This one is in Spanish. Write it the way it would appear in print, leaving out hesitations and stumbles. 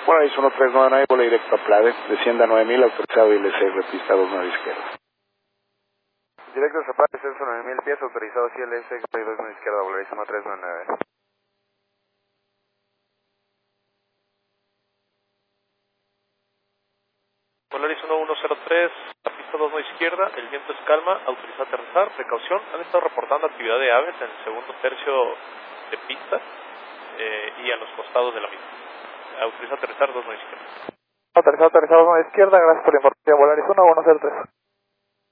Polaris 1399, vuelo directo a Plade, descienda 9000, autorizado ILS, pista 29 izquierda. Directo a Plade, descenso 9000 pies, autorizado ILS, 29 izquierda, Polaris 1399. Polaris 1103, la pista 29 izquierda, el viento es calma, autorizado a aterrizar, precaución, han estado reportando actividad de aves en el segundo tercio de pista y a los costados de la misma. Autorizado a aterrizar 29 izquierda. Aterrizado 29 izquierda, gracias por la información, Polaris 1103.